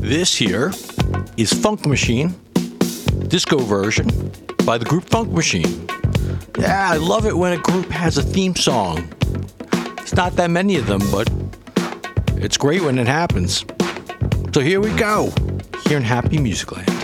This here is Funk Machine, disco version by the group Funk Machine. Yeah, I love it when a group has a theme song. It's not that many of them, but it's great when it happens. So here we go, here in Happy Musicland.